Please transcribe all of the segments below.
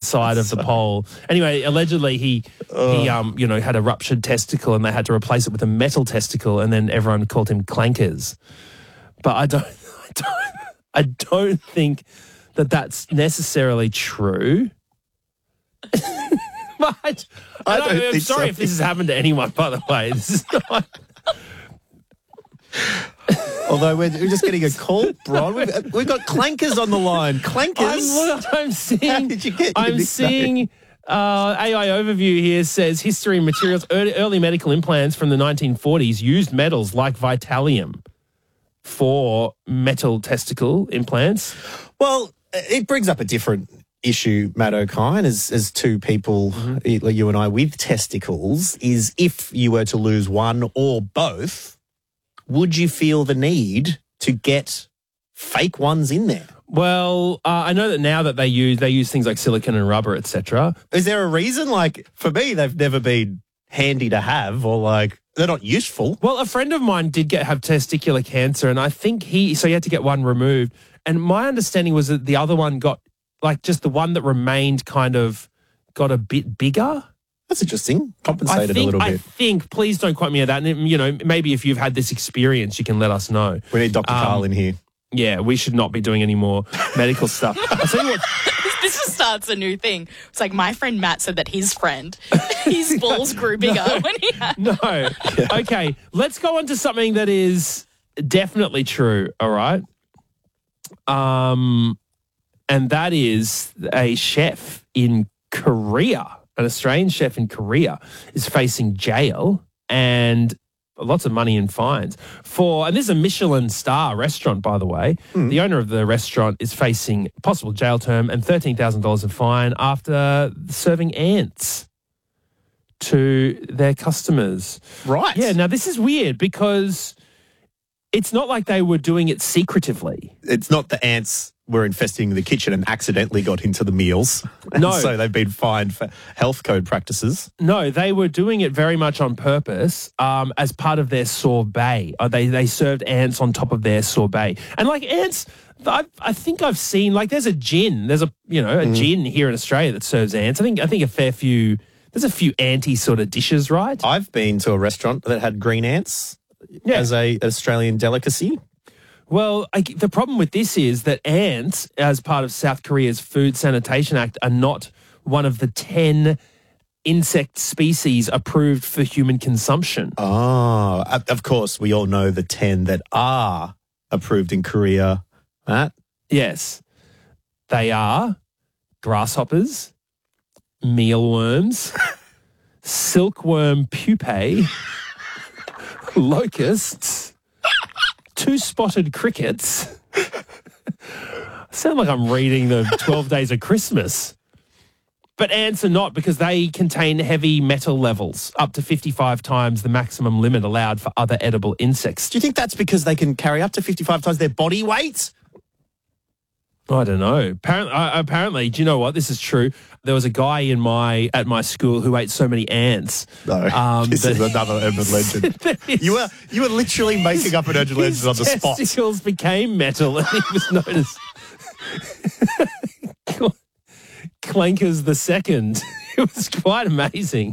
side of the pole. Anyway, allegedly he had a ruptured testicle and they had to replace it with a metal testicle, and then everyone called him Clankers. But I don't think that that's necessarily true. But I'm sorry if this has happened to anyone, by the way. This is not... Although we're just getting a call, Bron. We've got Clankers on the line. Clankers? I'm seeing... How did you get your nickname? AI Overview here says history and materials. Early medical implants from the 1940s used metals like Vitalium for metal testicle implants. Well, it brings up a different issue, Matt O'Kine, as two people, like you and I, with testicles, is if you were to lose one or both, would you feel the need to get fake ones in there? Well, I know that now that they use things like silicone and rubber, etc. Is there a reason? Like, for me, they've never been handy to have, or like they're not useful. Well, a friend of mine did have testicular cancer, and I think he had to get one removed. And my understanding was that the other one got, like, just the one that remained kind of got a bit bigger. That's interesting. Compensated a little bit. I think, please don't quote me on that. And, maybe if you've had this experience, you can let us know. We need Dr. Carl in here. Yeah, we should not be doing any more medical stuff. I'll tell you what. This just starts a new thing. It's like my friend Matt said that his balls grew bigger when he had... No. Yeah. Okay, let's go on to something that is definitely true, all right? And that is a chef in Korea, an Australian chef in Korea, is facing jail and lots of money in fines and this is a Michelin star restaurant, by the way. The owner of the restaurant is facing a possible jail term and $13,000 in fine after serving ants to their customers. Right. Yeah, now this is weird because it's not like they were doing it secretively. It's not the ants were infesting the kitchen and accidentally got into the meals. No. So they've been fined for health code practices. No, they were doing it very much on purpose as part of their sorbet. They served ants on top of their sorbet. And like ants, I think I've seen, like there's a gin. There's a gin here in Australia that serves ants. I think there's a few anti sort of dishes, right? I've been to a restaurant that had green ants as an Australian delicacy. Well, the problem with this is that ants, as part of South Korea's Food Sanitation Act, are not one of the 10 insect species approved for human consumption. Oh, of course, we all know the 10 that are approved in Korea. Matt? Yes. They are grasshoppers, mealworms, silkworm pupae, locusts, two-spotted crickets. I sound like I'm reading the 12 Days of Christmas. But ants are not, because they contain heavy metal levels, up to 55 times the maximum limit allowed for other edible insects. Do you think that's because they can carry up to 55 times their body weight? I don't know. Apparently, do you know what? This is true. There was a guy at my school who ate so many ants. No, this is another urban legend. You were literally making up an urban legend on the spot. His testicles became metal, and he was known as Clankers the Second. It was quite amazing.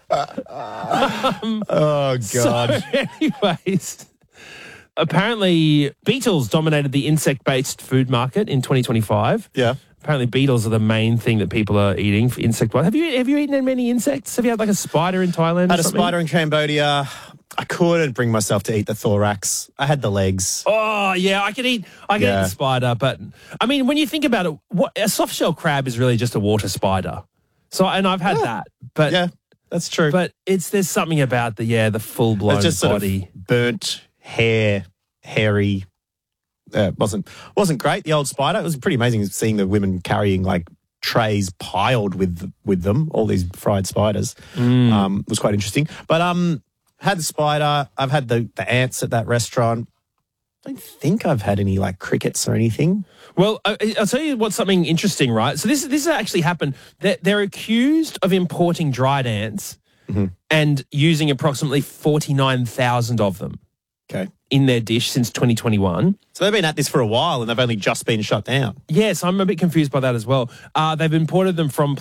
Oh God! So, anyways. Apparently, beetles dominated the insect-based food market in 2025. Yeah. Apparently, beetles are the main thing that people are eating for insect-wise. Have you eaten many insects? Have you had like a spider in Thailand? I had a spider in Cambodia. I couldn't bring myself to eat the thorax. I had the legs. Oh yeah, I could eat the spider, but I mean, when you think about it, a soft shell crab is really just a water spider. So, and I've had that, but yeah, that's true. But there's something about the full blown body, sort of burnt hair, hairy. Wasn't great. The old spider. It was pretty amazing seeing the women carrying like trays piled with them, all these fried spiders. It was quite interesting. But had the spider. I've had the ants at that restaurant. I don't think I've had any like crickets or anything. Well, I'll tell you what's something interesting, right? So this has actually happened. They're accused of importing dried ants and using approximately 49,000 of them. Okay. In their dish since 2021. So they've been at this for a while and they've only just been shut down. Yes, I'm a bit confused by that as well. They've imported them from